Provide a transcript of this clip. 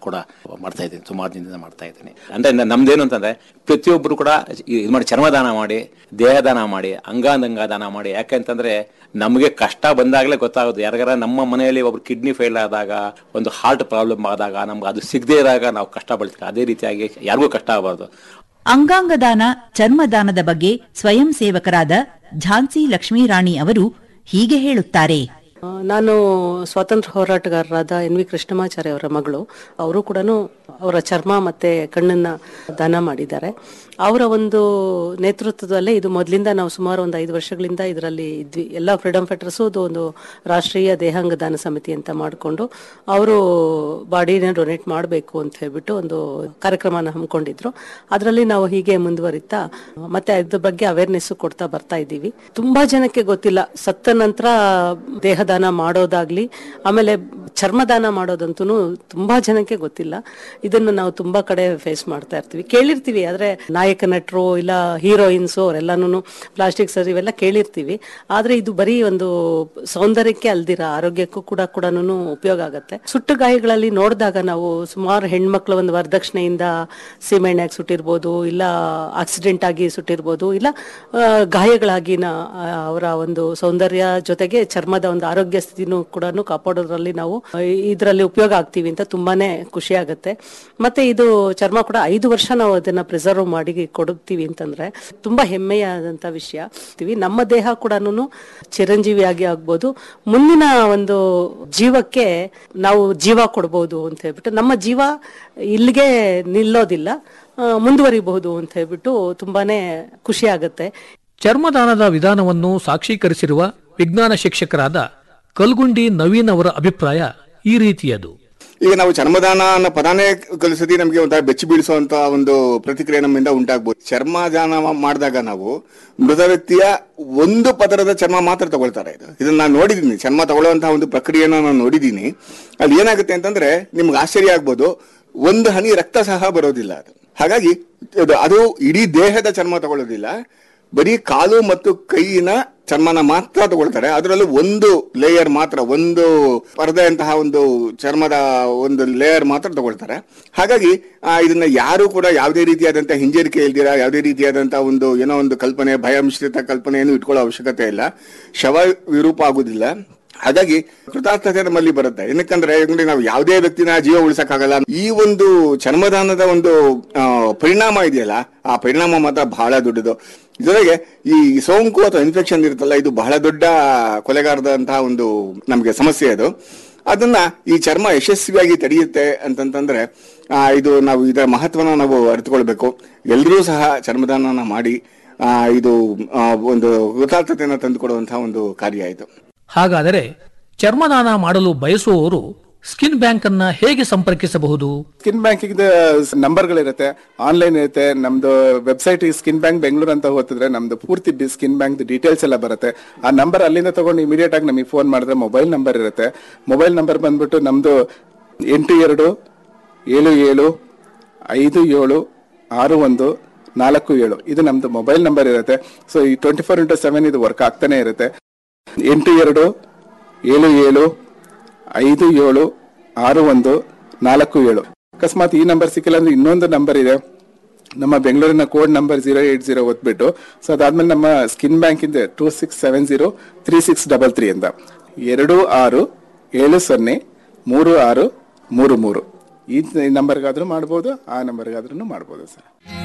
ಕೂಡ ಮಾಡ್ತಾ ಇದ್ದೀನಿ, ಸುಮಾರು ದಿನದಿಂದ ಮಾಡ್ತಾ ಇದ್ದೀನಿ. ಅಂದ್ರೆ ನಮ್ದೇನು ಅಂತಂದ್ರೆ ಪ್ರತಿಯೊಬ್ಬರು ಕೂಡ ಇದು ಮಾಡಿ ಚರ್ಮದಾನ ಮಾಡಿ, ದೇಹದಾನ ಮಾಡಿ, ಅಂಗಾಂಗ ದಾನ ಮಾಡಿ. ಯಾಕೆಂತಂದ್ರೆ ನಮಗೆ ಕಷ್ಟ ಬಂದಾಗಲೇ ಗೊತ್ತಾಗೋದು. ಯಾರಿಗಾರ ನಮ್ಮ ಮನೆಯಲ್ಲಿ ಒಬ್ರು ಕಿಡ್ನಿ ಫೇಲ್ ಆದಾಗ, ಒಂದು ಹಾರ್ಟ್ ಪ್ರಾಬ್ಲಮ್ ಆದಾಗ, ನಮ್ಗೆ ಅದು ಸಿಗದೇ ಇರಾಗ ನಾವು ಕಷ್ಟ ಬೀಳ್ತೀವಿ. ಅದೇ ರೀತಿಯಾಗಿ ಯಾರಿಗೂ ಕಷ್ಟ ಆಗಬಾರ್ದು. ಅಂಗಾಂಗ ದಾನ, ಚರ್ಮದಾನದ ಬಗ್ಗೆ ಸ್ವಯಂ ಸೇವಕರಾದ ಝಾನ್ಸಿ ಲಕ್ಷ್ಮೀರಾಣಿ ಅವರು ಹೀಗೆ ಹೇಳುತ್ತಾರೆ. ನಾನು ಸ್ವಾತಂತ್ರ್ಯ ಹೋರಾಟಗಾರರಾದ ಎನ್ ವಿ ಕೃಷ್ಣಮಾಚಾರ್ಯ ಅವರ ಮಗಳು. ಅವರು ಕೂಡ ಅವರ ಚರ್ಮ ಮತ್ತೆ ಕಣ್ಣನ್ನ ದಾನ ಮಾಡಿದ್ದಾರೆ. ಅವರ ಒಂದು ನೇತೃತ್ವದಲ್ಲೇ ಇದು ಮೊದಲಿಂದ ನಾವು ಸುಮಾರು ಒಂದು 5 ವರ್ಷಗಳಿಂದ ಇದರಲ್ಲಿ ಇದ್ವಿ. ಎಲ್ಲ ಫ್ರೀಡಮ್ ಫೈಟರ್ಸ್ ಒಂದು ರಾಷ್ಟ್ರೀಯ ದೇಹಾಂಗ ದಾನ ಸಮಿತಿ ಅಂತ ಮಾಡಿಕೊಂಡು ಅವರು ಬಾಡಿನ ಡೊನೇಟ್ ಮಾಡಬೇಕು ಅಂತ ಹೇಳ್ಬಿಟ್ಟು ಒಂದು ಕಾರ್ಯಕ್ರಮನ ಹಮ್ಮಿಕೊಂಡಿದ್ರು. ಅದರಲ್ಲಿ ನಾವು ಹೀಗೆ ಮುಂದುವರಿತಾ ಮತ್ತೆ ಅದ್ರ ಬಗ್ಗೆ ಅವೇರ್ನೆಸ್ ಕೊಡ್ತಾ ಬರ್ತಾ ಇದ್ದೀವಿ. ತುಂಬಾ ಜನಕ್ಕೆ ಗೊತ್ತಿಲ್ಲ, ಸತ್ತ ನಂತರ ದೇಹದಾನ ಮಾಡೋದಾಗ್ಲಿ ಆಮೇಲೆ ಚರ್ಮದಾನ ಮಾಡೋದಂತೂ ತುಂಬಾ ಜನಕ್ಕೆ ಗೊತ್ತಿಲ್ಲ. ಇದನ್ನು ನಾವು ತುಂಬಾ ಕಡೆ ಫೇಸ್ ಮಾಡ್ತಾ ಇರ್ತೀವಿ, ಕೇಳಿರ್ತೀವಿ. ಆದ್ರೆ ನಾಯಕ ನಟರು ಇಲ್ಲ ಹೀರೋಯಿನ್ಸ್ ಅವರೆಲ್ಲಾನು ಪ್ಲಾಸ್ಟಿಕ್ ಸರ್ಜರಿ ಇವೆಲ್ಲ ಕೇಳಿರ್ತೀವಿ. ಆದ್ರೆ ಇದು ಬರೀ ಒಂದು ಸೌಂದರ್ಯಕ್ಕೆ ಅಲ್ದಿರ ಆರೋಗ್ಯಕ್ಕೂ ಕೂಡ ಉಪಯೋಗ ಆಗತ್ತೆ. ಸುಟ್ಟು ಗಾಯಗಳಲ್ಲಿ ನೋಡಿದಾಗ ನಾವು ಸುಮಾರು ಹೆಣ್ಮಕ್ಳು ಒಂದು ವರದಕ್ಷಿಣೆಯಿಂದ ಸೀಮೆಣ್ಣೆಗೆ ಸುಟ್ಟಿರ್ಬೋದು, ಇಲ್ಲ ಆಕ್ಸಿಡೆಂಟ್ ಆಗಿ ಸುಟ್ಟಿರ್ಬೋದು, ಇಲ್ಲ ಗಾಯಗಳಾಗಿ ಅವರ ಒಂದು ಸೌಂದರ್ಯ ಜೊತೆಗೆ ಚರ್ಮದ ಒಂದು ಆರೋಗ್ಯ ಸ್ಥಿತಿನೂ ಕೂಡ ಕಾಪಾಡೋದ್ರಲ್ಲಿ ನಾವು ಇದರಲ್ಲಿ ಉಪಯೋಗ ಆಗ್ತೀವಿ ಅಂತ ತುಂಬಾನೇ ಖುಷಿ ಆಗುತ್ತೆ. ಮತ್ತೆ ಇದು ಚರ್ಮ ಕೂಡ 5 ವರ್ಷ ನಾವು ಅದನ್ನ ಪ್ರಿಸರ್ವ್ ಮಾಡಿ ಕೊಡುತ್ತೀವಿ ಅಂತಂದ್ರೆ ತುಂಬಾ ಹೆಮ್ಮೆಯಾದಂತ ವಿಷಯ. ನಮ್ಮ ದೇಹ ಕೂಡ ಚಿರಂಜೀವಿಯಾಗಿ ಆಗ್ಬೋದು, ಮುಂದಿನ ಒಂದು ಜೀವಕ್ಕೆ ನಾವು ಜೀವ ಕೊಡಬಹುದು ಅಂತ ಹೇಳ್ಬಿಟ್ಟು, ನಮ್ಮ ಜೀವ ಇಲ್ಲಿಗೆ ನಿಲ್ಲೋದಿಲ್ಲ, ಮುಂದುವರಿಬಹುದು ಅಂತ ಹೇಳ್ಬಿಟ್ಟು ತುಂಬಾನೇ ಖುಷಿ ಆಗುತ್ತೆ. ಚರ್ಮದಾನದ ವಿಧಾನವನ್ನು ಸಾಕ್ಷೀಕರಿಸಿರುವ ವಿಜ್ಞಾನ ಶಿಕ್ಷಕರಾದ ಕಲ್ಗುಂಡಿ ನವೀನ್ ಅವರ ಅಭಿಪ್ರಾಯ ಈ ರೀತಿಯದು. ಈಗ ನಾವು ಚರ್ಮದಾನ ಅನ್ನೋ ಪದಾನೇ ಕಲಿಸದಿ ನಮಗೆ ಒಂಥರ ಬೆಚ್ಚಿ ಬೀಳಿಸುವಂತ ಒಂದು ಪ್ರತಿಕ್ರಿಯೆ ನಮ್ಮಿಂದ ಉಂಟಾಗ್ಬೋದು. ಚರ್ಮದಾನ ಮಾಡಿದಾಗ ನಾವು ಮೃತ ವ್ಯಕ್ತಿಯ ಒಂದು ಪದರದ ಚರ್ಮ ಮಾತ್ರ ತಗೊಳ್ತಾರೆ. ಇದನ್ನ ನಾನು ನೋಡಿದ್ದೀನಿ, ಚರ್ಮ ತಗೊಳ್ಳುವಂತಹ ಒಂದು ಪ್ರಕ್ರಿಯೆನ ನಾನು ನೋಡಿದ್ದೀನಿ. ಅಲ್ಲಿ ಏನಾಗುತ್ತೆ ಅಂತಂದ್ರೆ ನಿಮ್ಗೆ ಆಶ್ಚರ್ಯ ಆಗ್ಬೋದು, ಒಂದು ಹನಿ ರಕ್ತ ಸಹ ಬರೋದಿಲ್ಲ ಅದು. ಹಾಗಾಗಿ ಅದು ಇಡೀ ದೇಹದ ಚರ್ಮ ತಗೊಳ್ಳೋದಿಲ್ಲ, ಬರೀ ಕಾಲು ಮತ್ತು ಕೈಯಿನ ಚರ್ಮನ ಮಾತ್ರ ತಗೊಳ್ತಾರೆ. ಅದರಲ್ಲೂ ಒಂದು ಲೇಯರ್ ಮಾತ್ರ, ಒಂದು ಪರದೆಯಂತಹ ಒಂದು ಚರ್ಮದ ಒಂದು ಲೇಯರ್ ಮಾತ್ರ ತಗೊಳ್ತಾರೆ. ಹಾಗಾಗಿ ಇದನ್ನ ಯಾರು ಕೂಡ ಯಾವುದೇ ರೀತಿಯಾದಂತಹ ಹಿಂಜರಿಕೆ ಇಲ್ದಿರ, ಯಾವುದೇ ರೀತಿಯಾದಂತಹ ಒಂದು ಏನೋ ಒಂದು ಕಲ್ಪನೆ, ಭಯ ಮಿಶ್ರಿತ ಕಲ್ಪನೆಯನ್ನು ಇಟ್ಕೊಳ್ಳೋ ಅವಶ್ಯಕತೆ ಇಲ್ಲ. ಶವ ವಿರೂಪ ಆಗುದಿಲ್ಲ. ಹಾಗಾಗಿ ಕೃತಾರ್ಥತೆ ನಮ್ಮಲ್ಲಿ ಬರುತ್ತೆ. ಏನಕ್ಕಂದ್ರೆ ನಾವು ಯಾವುದೇ ವ್ಯಕ್ತಿನ ಜೀವ ಉಳಿಸಕ್ಕಾಗಲ್ಲ. ಈ ಒಂದು ಚರ್ಮದಾನದ ಒಂದು ಪರಿಣಾಮ ಇದೆಯಲ್ಲ, ಆ ಪರಿಣಾಮ ಮಾತ್ರ ಬಹಳ ದೊಡ್ಡದು. ಜೊತೆಗೆ ಈ ಸೋಂಕು ಅಥವಾ ಇನ್ಫೆಕ್ಷನ್ ಇರುತ್ತಲ್ಲ, ಇದು ಬಹಳ ದೊಡ್ಡ ಕೊಲೆಗಾರದಂತಹ ಒಂದು ನಮಗೆ ಸಮಸ್ಯೆ. ಅದನ್ನ ಈ ಚರ್ಮ ಯಶಸ್ವಿಯಾಗಿ ತಡೆಯುತ್ತೆ ಅಂತಂತಂದ್ರೆ ಇದು ನಾವು ಇದರ ಮಹತ್ವನ ನಾವು ಅರಿತುಕೊಳ್ಬೇಕು. ಎಲ್ಲರೂ ಸಹ ಚರ್ಮದಾನ ಮಾಡಿ ಇದು ಒಂದು ಕೃತಾರ್ಥತೆಯನ್ನು ತಂದುಕೊಡುವಂತಹ ಒಂದು ಕಾರ್ಯ ಆಯಿತು. ಹಾಗಾದರೆ ಚರ್ಮದಾನ ಮಾಡಲು ಬಯಸುವವರು ಸ್ಕಿನ್ ಬ್ಯಾಂಕ್ ಅನ್ನ ಹೇಗೆ ಸಂಪರ್ಕಿಸಬಹುದು? ಸ್ಕಿನ್ ಬ್ಯಾಂಕಿಂಗ್ ನಂಬರ್ಗಳಿರುತ್ತೆ, ಆನ್ಲೈನ್ ಇರುತ್ತೆ. ನಮ್ದು ವೆಬ್ಸೈಟ್ ಸ್ಕಿನ್ ಬ್ಯಾಂಕ್ ಬೆಂಗಳೂರು ಅಂತ ಹೋಗ್ತಿದ್ರೆ ನಮ್ದು ಪೂರ್ತಿ ಸ್ಕಿನ್ ಬ್ಯಾಂಕ್ ಡೀಟೇಲ್ಸ್ ಎಲ್ಲ ಬರುತ್ತೆ. ಆ ನಂಬರ್ ಅಲ್ಲಿಂದ ತಗೊಂಡು ಇಮಿಡಿಯೇಟ್ ಆಗಿ ನಮಗೆ ಫೋನ್ ಮಾಡಿದ್ರೆ ಮೊಬೈಲ್ ನಂಬರ್ ಇರುತ್ತೆ. ಮೊಬೈಲ್ ನಂಬರ್ ಬಂದ್ಬಿಟ್ಟು ನಮ್ದು 8277576147. ಇದು ನಮ್ದು ಮೊಬೈಲ್ ನಂಬರ್ ಇರುತ್ತೆ. ಸೊ ಈ 24/7 ಇದು ವರ್ಕ್ ಆಗ್ತಾನೆ ಇರುತ್ತೆ. 8277576147. ಅಕಸ್ಮಾತ್ ಈ ನಂಬರ್ ಸಿಕ್ಕಿಲ್ಲ ಅಂದ್ರೆ ಇನ್ನೊಂದು ನಂಬರ್ ಇದೆ, ನಮ್ಮ ಬೆಂಗಳೂರಿನ ಕೋಡ್ ನಂಬರ್ 080 ಒತ್ಬಿಟ್ಟು, ಸೊ ಅದಾದ್ಮೇಲೆ ನಮ್ಮ ಸ್ಕಿನ್ ಬ್ಯಾಂಕ್ ಇಂದ 26703633 ಅಂತ 26703633 ಈ ನಂಬರ್ಗಾದ್ರೂ ಮಾಡ್ಬೋದು, ಆ ನಂಬರ್ಗಾದ್ರೂ ಮಾಡ್ಬೋದು ಸರ್.